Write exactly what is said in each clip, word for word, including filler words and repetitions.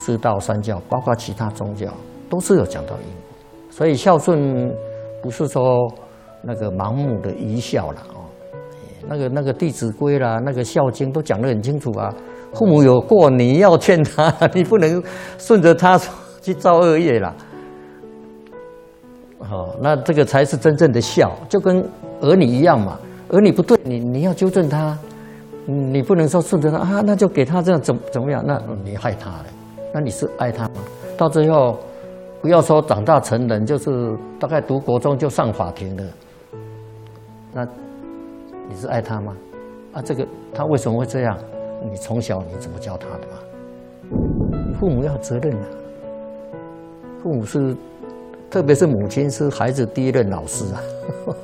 四道三教，包括其他宗教，都是有讲到因果。所以孝顺不是说那个盲目的愚孝啦哦，那个那个《弟子规》啦，那个《孝经》都讲得很清楚啊。父母有过，你要劝他，你不能顺着他去造恶业啦。哦，那这个才是真正的孝，就跟儿女一样嘛。儿女不对，你你要纠正他，你不能说顺着他啊，那就给他这样怎怎么样？那你害他了，那你是爱他吗？到最后，不要说长大成人，就是大概读国中就上法庭了，那你是爱他吗？啊，这个他为什么会这样？你从小你怎么教他的嘛？父母要有责任啊，父母是。特别是母亲是孩子第一任老师啊，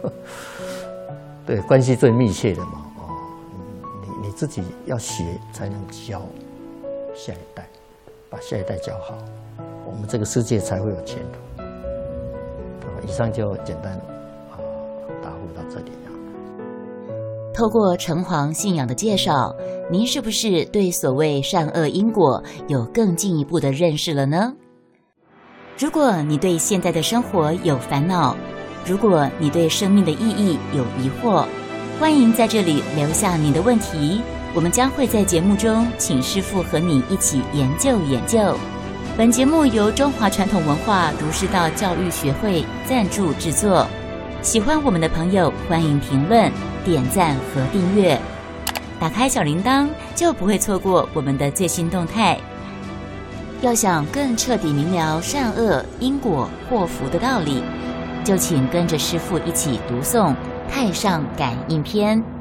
对，关系最密切的嘛。哦，你你自己要学才能教下一代，把下一代教好，我们这个世界才会有前途。以上就简单啊答复到这里啊。 透过城隍信仰的介绍，您是不是对所谓善恶因果有更进一步的认识了呢？如果你对现在的生活有烦恼，如果你对生命的意义有疑惑，欢迎在这里留下你的问题，我们将会在节目中请师父和你一起研究研究。本节目由中华传统文化儒释道教育学会赞助制作，喜欢我们的朋友欢迎评论、点赞和订阅，打开小铃铛就不会错过我们的最新动态。要想更彻底明了善恶因果祸福的道理，就请跟着师父一起读诵《太上感应篇》。